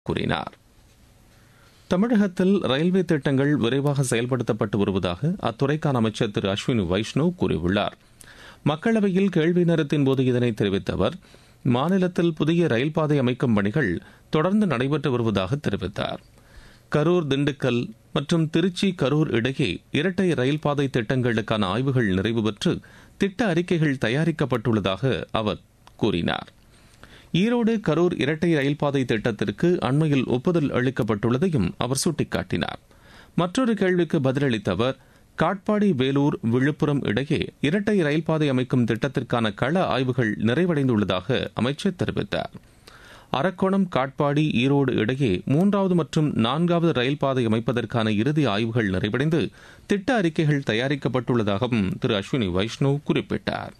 கூறினார். தமிழகத்தில் ரயில்வே திட்டங்கள் விரைவாக செயல்படுத்தப்பட்டு வருவதாக அத்துறைக்கான அமைச்சர் திரு அஸ்வினி வைஷ்ணவ் கூறியுள்ளார். மக்களவையில் கேள்வி நேரத்தின் போது இதனை தெரிவித்த அவர், மாநிலத்தில் புதிய ரயில் பாதை அமைக்கும் பணிகள் தொடர்ந்து நடைபெற்று வருவதாக தெரிவித்தார். கரூர் திண்டுக்கல் மற்றும் திருச்சி கரூர் இடையே இரட்டை ரயில் பாதை திட்டங்களுக்கான ஆய்வுகள் நிறைவு பெற்று திட்ட அறிக்கைகள் தயாரிக்கப்பட்டுள்ளதாக அவர் கூறினார். ஈரோடு கரூர் இரட்டை ரயில் பாதை திட்டத்திற்கு அண்மையில் ஒப்புதல் அளிக்கப்பட்டுள்ளதையும் அவர் சுட்டிக்காட்டினார். மற்றொரு கேள்விக்கு பதிலளித்த அவர், காட்பாடி வேலூர் விழுப்புரம் இடையே இரட்டை ரயில் பாதை அமைக்கும் திட்டத்திற்கான கள ஆய்வுகள் நிறைவடைந்துள்ளதாக அமைச்சர் தெரிவித்தார். அரக்கோணம் காட்பாடி ஈரோடு இடையே 3வது மற்றும் 4வது ரயில் பாதை அமைப்பதற்கான இறுதி ஆய்வுகள் நிறைவடைந்து திட்ட அறிக்கைகள் தயாரிக்கப்பட்டுள்ளதாகவும் திரு அஸ்வினி வைஷ்ணவ் குறிப்பிட்டார்.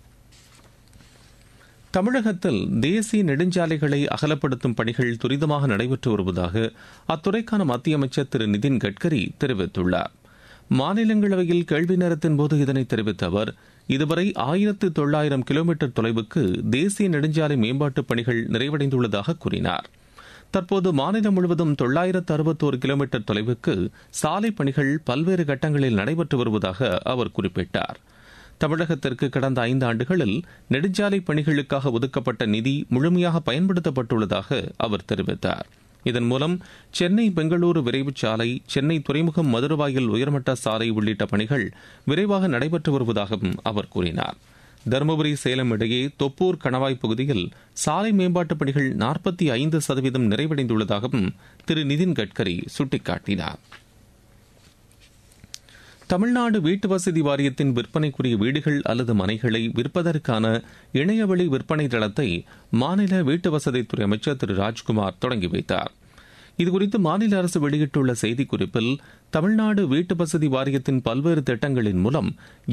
தமிழகத்தில் தேசிய நெடுஞ்சாலைகளை அகலப்படுத்தும் பணிகள் துரிதமாக நடைபெற்று வருவதாக அத்துறைக்கான மத்திய அமைச்சர் திரு நிதின் கட்கரி தெரிவித்துள்ளார். மாநிலங்களவையில் கேள்வி நேரத்தின் போது இதனை தெரிவித்த அவர், இதுவரை 1900 கிலோமீட்டர் தொலைவுக்கு தேசிய நெடுஞ்சாலை மேம்பாட்டுப் பணிகள் நிறைவடைந்துள்ளதாக கூறினார். தற்போது மாநிலம் முழுவதும் 961 கிலோமீட்டர் தொலைவுக்கு சாலை பணிகள் பல்வேறு கட்டங்களில் நடைபெற்று வருவதாக அவர் குறிப்பிட்டார். தமிழகத்திற்கு கடந்த 5 ஆண்டுகளில் நெடுஞ்சாலை பணிகளுக்காக ஒதுக்கப்பட்ட நிதி முழுமையாக பயன்படுத்தப்பட்டுள்ளதாக அவர் தெரிவித்தார். இதன் மூலம் சென்னை பெங்களூரு விரைவுச் சாலை, சென்னை துறைமுகம் மதுரவாயில் உயர்மட்ட சாலை உள்ளிட்ட பணிகள் விரைவாக நடைபெற்று வருவதாகவும் அவர் கூறினார். தருமபுரி சேலம் இடையே தொப்பூர் கணவாய் பகுதியில் சாலை மேம்பாட்டுப் பணிகள் 45% நிறைவடைந்துள்ளதாகவும் திரு நிதின் கட்கரி சுட்டிக்காட்டினார். தமிழ்நாடு வீட்டு வசதி வாரியத்தின் விற்பனைக்குரிய வீடுகள் அல்லது மனைகளை விற்பதற்கான இணையவழி விற்பனை தளத்தை மாநில வீட்டு வசதித்துறை அமைச்சர் திரு ராஜ்குமார் தொடங்கி வைத்தார். இதுகுறித்து மாநில அரசு வெளியிட்டுள்ள செய்திக்குறிப்பில், தமிழ்நாடு வீட்டு வசதி வாரியத்தின் பல்வேறு திட்டங்களின் மூலம்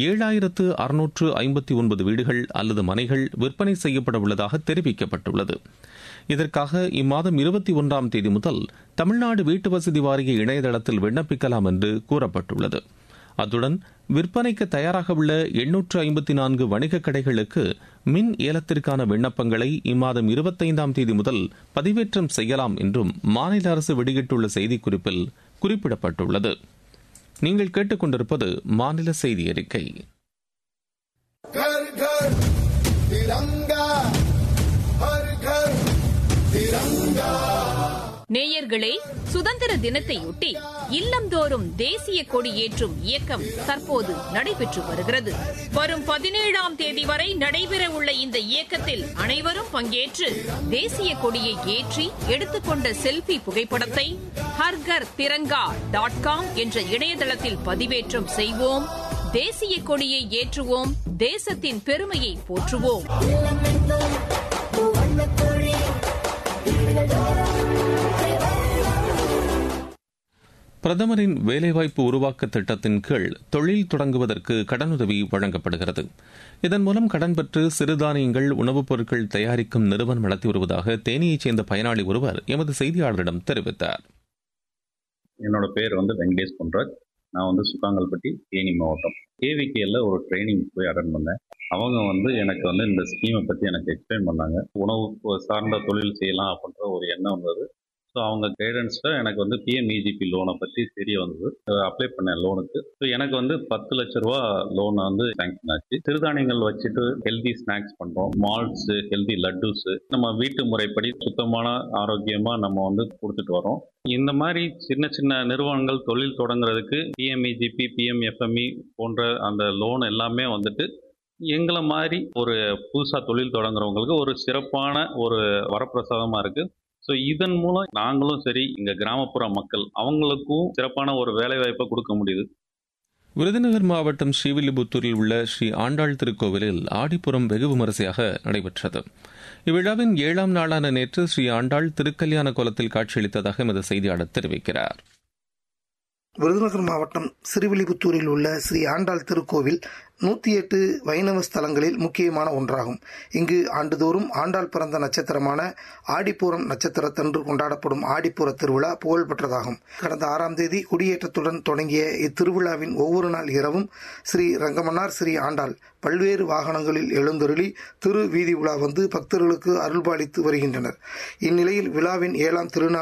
7659 வீடுகள் அல்லது மனைகள் விற்பனை செய்யப்பட உள்ளதாக தெரிவிக்கப்பட்டுள்ளது. இதற்காக இம்மாதம் 21ஆம் தேதி முதல் தமிழ்நாடு வீட்டு வசதி வாரிய இணையதளத்தில் விண்ணப்பிக்கலாம் என்று கூறப்பட்டுள்ளது. அத்துடன் விற்பனைக்கு தயாராக உள்ள 854 வணிகக் கடைகளுக்கு மின் ஏலத்திற்கான விண்ணப்பங்களை இம்மாதம் 25ஆம் தேதி முதல் பதிவேற்றம் செய்யலாம் என்றும் மாநில அரசு வெளியிட்டுள்ள செய்திக்குறிப்பில் குறிப்பிடப்பட்டுள்ளது. நீங்கள் கேட்டுக்கொண்டிருப்பது மாநில செய்தி அறிக்கை. நேயர்களே, சுதந்திர தினத்தையொட்டி இல்லந்தோறும் தேசிய கொடி ஏற்றும் இயக்கம் தற்போது நடைபெற்று வருகிறது. வரும் 17ஆம் தேதி வரை நடைபெறவுள்ள இந்த இயக்கத்தில் அனைவரும் பங்கேற்று தேசிய கொடியை ஏற்றி எடுத்துக்கொண்ட செல்ஃபி புகைப்படத்தை harghar.tiranga.com என்ற இணையதளத்தில் பதிவேற்றம் செய்வோம். தேசிய கொடியை ஏற்றுவோம். தேசத்தின் பெருமையை போற்றுவோம். பிரதமரின் வேலைவாய்ப்பு உருவாக்க திட்டத்தின் கீழ் தொழில் தொடங்குவதற்கு கடனுதவி வழங்கப்படுகிறது. இதன் மூலம் கடன் பெற்று சிறுதானியங்கள், உணவுப் பொருட்கள் தயாரிக்கும் நிறுவனம் நடத்தி வருவதாக தேனியைச் சேர்ந்த பயனாளி ஒருவர் எமது செய்தியாளரிடம் தெரிவித்தார். என்னோட பேர் வெங்கடேஷ் பொன்ராஜ். நான் சுக்காங்கல்பட்டி, தேனி மாவட்டம். கேவிகேல ஒரு ட்ரைனிங் போய் அட்டன் பண்ணேன். அவங்க எனக்கு இந்த ஸ்கீமை பற்றி எனக்கு எக்ஸ்பிளைன் பண்ணாங்க. உணவு சார்ந்த தொழில் செய்யலாம் அப்படின்ற ஒரு எண்ணம் வந்தது. ஸோ அவங்க கைடன்ஸில் எனக்கு பிஎம்இஜிபி லோனை பற்றி தெரிய வந்தது. அப்ளை பண்ணேன் லோனுக்கு. ஸோ எனக்கு 10 லட்ச ரூபா லோனை சாங்ஷன் ஆச்சு. சிறுதானியங்கள் வச்சுட்டு ஹெல்தி ஸ்நாக்ஸ் பண்ணுறோம். மால்ட்ஸு, ஹெல்தி லட்டுஸு, நம்ம வீட்டு முறைப்படி சுத்தமான ஆரோக்கியமாக நம்ம கொடுத்துட்டு வரோம். இந்த மாதிரி சின்ன சின்ன நிறுவனங்கள் தொழில் தொடங்குறதுக்கு பிஎம்இஜிபி, பிஎம்எஃப்எம்இ போன்ற அந்த லோன் எல்லாமே எங்களை மாதிரி ஒரு புதுசாக தொழில் தொடங்குறவங்களுக்கு ஒரு சிறப்பான ஒரு வரப்பிரசாதமாக இருக்குது. ஸோ இதன் மூலம் நாங்களும் சரி, இங்கே கிராமப்புற மக்கள் அவங்களுக்கும் சிறப்பான ஒரு வேலை வாய்ப்பை கொடுக்க முடியுது. விருதுநகர் மாவட்டம் ஸ்ரீவில்லிபுத்தூரில் உள்ள ஸ்ரீ ஆண்டாள் திருக்கோவிலில் ஆடிப்புறம் வெகு விமரிசையாக நடைபெற்றது. இவ்விழாவின் 7ஆம் நாளான நேற்று ஸ்ரீ ஆண்டாள் திருக்கல்யாண கோலத்தில் காட்சியளித்ததாக எமது செய்தியாளர் தெரிவிக்கிறார். விருதுநகர் மாவட்டம் ஸ்ரீவில்லிபுத்தூரில் உள்ள ஸ்ரீ ஆண்டாள் திருக்கோவில் 108 வைணவ ஸ்தலங்களில் முக்கியமான ஒன்றாகும். இங்கு ஆண்டுதோறும் ஆண்டாள் பிறந்த நட்சத்திரமான ஆடிப்பூரம் நட்சத்திரத்தன்று கொண்டாடப்படும் ஆடிப்பூர திருவிழா புகழ்பெற்றதாகும். கடந்த 6ஆம் தேதி கொடியேற்றத்துடன் தொடங்கிய இத்திருவிழாவின் ஒவ்வொரு நாள் இரவும் ஸ்ரீ ரங்கமன்னார் ஸ்ரீ ஆண்டாள் பல்வேறு வாகனங்களில் எழுந்தருளி திரு வீதி உலா பக்தர்களுக்கு அருள்பாலித்து வருகின்றனர். இந்நிலையில் விழாவின் 7ஆம் திருநாள்